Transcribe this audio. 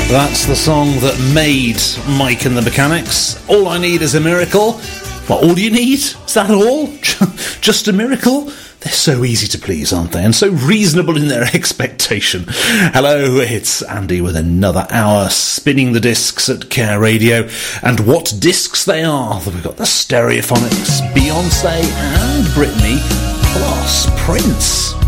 That's the song that made Mike and the Mechanics. All I Need is a Miracle. What, all you need? Is that all? Just a miracle? They're so easy to please, aren't they? And so reasonable in their expectation. Hello, it's Andy with another hour spinning the discs at Care Radio. And what discs they are. We've got the Stereophonics, Beyonce and Britney, plus Prince.